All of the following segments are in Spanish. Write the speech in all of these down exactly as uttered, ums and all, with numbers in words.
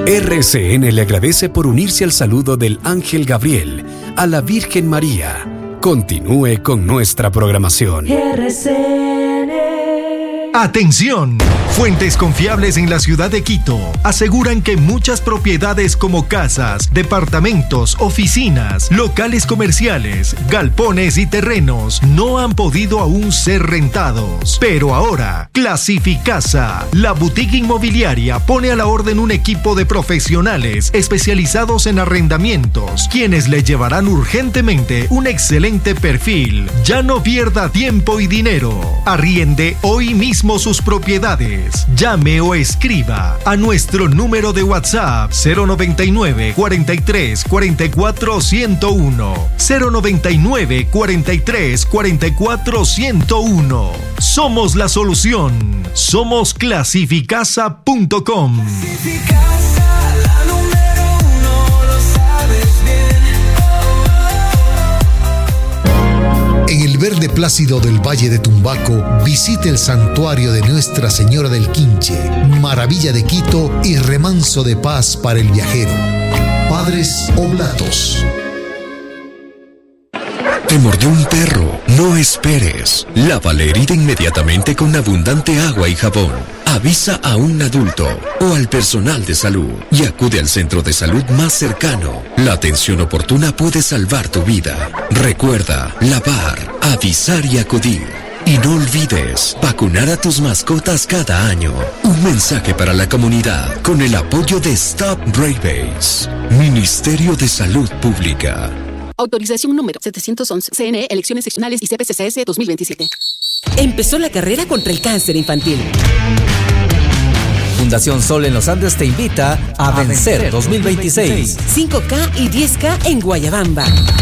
R C N le agradece por unirse al saludo del Ángel Gabriel a la Virgen María. Continúe con nuestra programación. R C N. ¡Atención! Fuentes confiables en la ciudad de Quito aseguran que muchas propiedades como casas, departamentos, oficinas, locales comerciales, galpones y terrenos no han podido aún ser rentados. Pero ahora, Clasificasa, la boutique inmobiliaria, pone a la orden un equipo de profesionales especializados en arrendamientos, quienes le llevarán urgentemente un excelente perfil. Ya no pierda tiempo y dinero. Arriende hoy mismo sus propiedades. Llame o escriba a nuestro número de WhatsApp cero noventa y nueve, cuarenta y tres, cuarenta y cuatro, ciento uno, cero noventa y nueve, cuarenta y tres, cuarenta y cuatro, ciento uno. Somos la solución. Somos clasificasa punto com. En el verde plácido del Valle de Tumbaco, visite el santuario de Nuestra Señora del Quinche, maravilla de Quito y remanso de paz para el viajero. Padres Oblatos. ¿Te mordió un perro? No esperes. Lava la herida inmediatamente con abundante agua y jabón. Avisa a un adulto o al personal de salud y acude al centro de salud más cercano. La atención oportuna puede salvar tu vida. Recuerda, lavar, avisar y acudir. Y no olvides, vacunar a tus mascotas cada año. Un mensaje para la comunidad con el apoyo de Stop Rabies. Ministerio de Salud Pública. Autorización número setecientos once. C N E, Elecciones Seccionales y C P C C S dos mil veintisiete. Empezó la carrera contra el cáncer infantil. Fundación Sol en los Andes te invita a, a Vencer, Vencer dos mil veintiséis. cinco K y diez K en Guayabamba.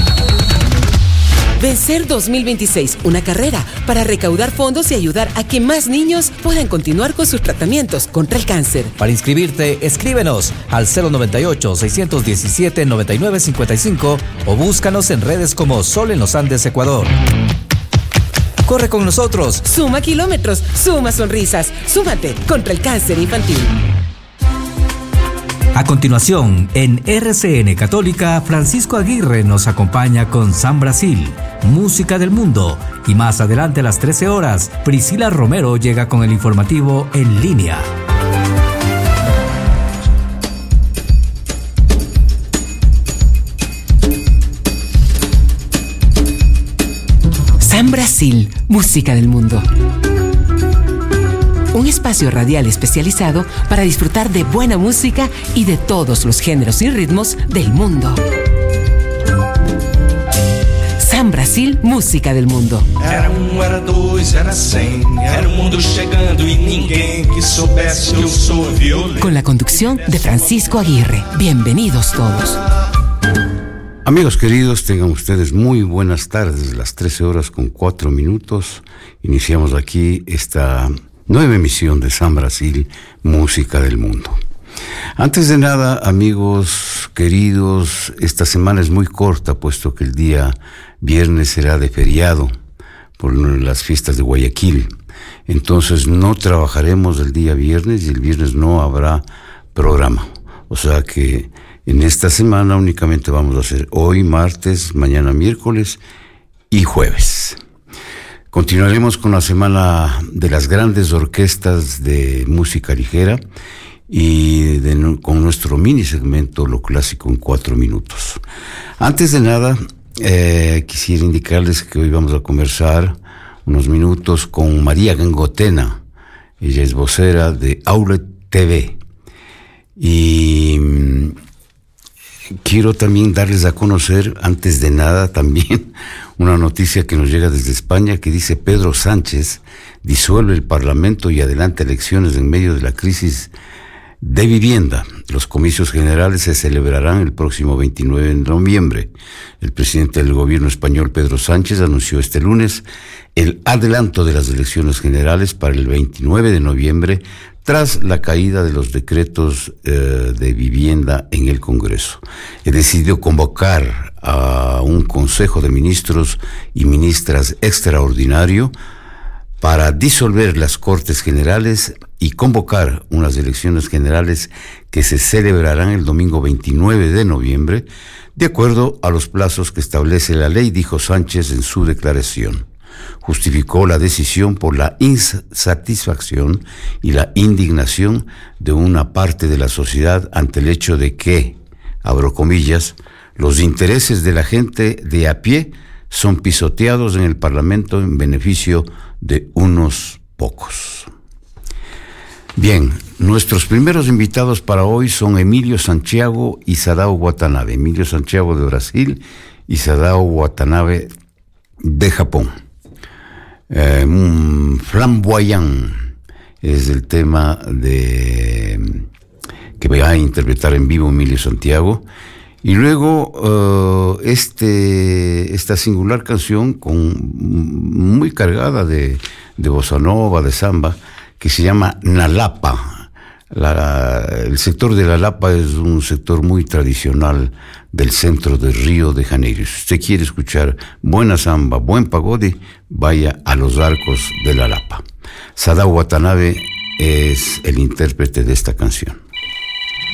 Vencer dos mil veintiséis, una carrera para recaudar fondos y ayudar a que más niños puedan continuar con sus tratamientos contra el cáncer. Para inscribirte, escríbenos al cero noventa y ocho, seiscientos diecisiete, noventa y nueve cincuenta y cinco o búscanos en redes como Sol en los Andes Ecuador. Corre con nosotros. Suma kilómetros, suma sonrisas, súmate contra el cáncer infantil. A continuación, en R C N Católica, Francisco Aguirre nos acompaña con San Brasil, Música del Mundo. Y más adelante a las trece horas, Priscila Romero llega con el informativo En Línea. San Brasil, Música del Mundo. Un espacio radial especializado para disfrutar de buena música y de todos los géneros y ritmos del mundo. San Brasil, Música del Mundo. Era um, era dois, era cem. Era um mundo chegando e ninguém que soubesse que eu sou violento. Con la conducción de Francisco Aguirre. Bienvenidos todos. Amigos queridos, tengan ustedes muy buenas tardes. Las trece horas con cuatro minutos. Iniciamos aquí esta nueva emisión de San Brasil, Música del Mundo. Antes de nada, amigos queridos, esta semana es muy corta, puesto que el día viernes será de feriado por las fiestas de Guayaquil. Entonces no trabajaremos el día viernes y el viernes no habrá programa. O sea que en esta semana únicamente vamos a hacer hoy martes, mañana miércoles y jueves. Continuaremos con la semana de las grandes orquestas de música ligera y de, con nuestro mini segmento Lo Clásico en cuatro minutos. Antes de nada, eh, quisiera indicarles que hoy vamos a conversar unos minutos con María Gangotena. Ella es vocera de Outlet T V. Y mmm, quiero también darles a conocer, antes de nada, también una noticia que nos llega desde España que dice: Pedro Sánchez disuelve el Parlamento y adelanta elecciones en medio de la crisis de vivienda. Los comicios generales se celebrarán el próximo veintinueve de noviembre. El presidente del gobierno español, Pedro Sánchez, anunció este lunes el adelanto de las elecciones generales para el veintinueve de noviembre, tras la caída de los decretos eh, de vivienda en el Congreso. He decidido convocar a un Consejo de Ministros y Ministras extraordinario para disolver las Cortes Generales y y convocar unas elecciones generales que se celebrarán el domingo veintinueve de noviembre, de acuerdo a los plazos que establece la ley, dijo Sánchez en su declaración. Justificó la decisión por la insatisfacción y la indignación de una parte de la sociedad ante el hecho de que, abro comillas, los intereses de la gente de a pie son pisoteados en el Parlamento en beneficio de unos pocos. Bien, nuestros primeros invitados para hoy son Emilio Santiago y Sadao Watanabe. Emilio Santiago de Brasil y Sadao Watanabe de Japón. Eh, un flamboyant es el tema de que va a interpretar en vivo Emilio Santiago. Y luego uh, este, esta singular canción con, muy cargada de, de bossa nova, de samba, que se llama Nalapa. La, el sector de La Lapa es un sector muy tradicional del centro de Río de Janeiro. Si usted quiere escuchar buena samba, buen pagode, vaya a los arcos de La Lapa. Sadao Watanabe es el intérprete de esta canción.